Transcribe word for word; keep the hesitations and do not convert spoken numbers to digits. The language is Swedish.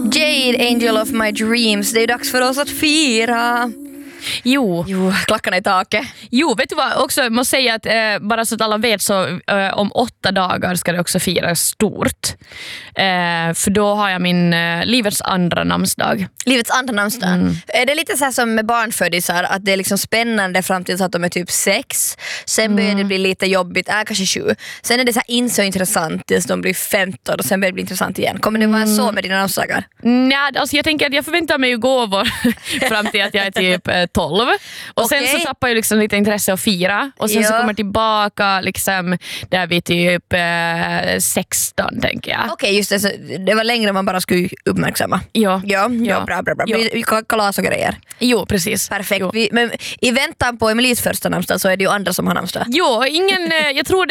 Jade, Angel of my dreams. Det är dags för oss att fira. Jo. Jo, klackarna i taket. Jo, vet du vad? Också jag måste säga att eh, bara så att alla vet så eh, om åtta dagar ska det också firas stort. Eh, för då har jag min eh, livets andra namnsdag. Livets andra namnsdag. Mm. Är det lite så här som med barnfödisar att det är liksom spännande fram till att de är typ sex. Sen mm. börjar det bli lite jobbigt, äh, kanske sju. Sen är det så här inte så intressant tills de blir femton och sen börjar det bli intressant igen. Kommer det vara mm. så med dina namnsdagar? Nej, alltså jag tänker att jag förväntar mig ju gåvor fram till att jag är typ eh, tolv. Och okay. sen så tappar jag liksom lite intresse att fira. Och sen ja. så kommer jag tillbaka liksom där vi typ eh, sexton, tänker jag. Okej, okay, just det. Så det var längre man bara skulle uppmärksamma. Ja. Ja, ja, ja. bra, bra, bra. Ja. Vi kalas och grejer. Jo, precis. Perfekt. Vi, men i väntan på Emelies första namnsdag så är det ju andra som har namnsdag. Jo, ingen, jag tror